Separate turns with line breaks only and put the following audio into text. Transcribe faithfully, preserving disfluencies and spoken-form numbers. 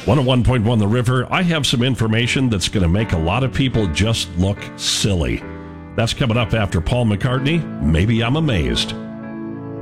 one oh one point one The River. I have some information that's going to make a lot of people just look silly. That's coming up after Paul McCartney. Maybe I'm amazed.